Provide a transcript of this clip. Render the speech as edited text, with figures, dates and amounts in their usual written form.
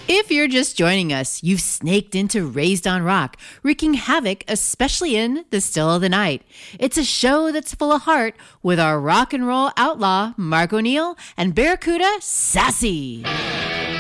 If you're just joining us, you've snaked into Raised on Rock, wreaking havoc, especially in the still of the night. It's a show that's full of heart with our rock and roll outlaw, Mark O'Neill, and Barracuda, Sassy.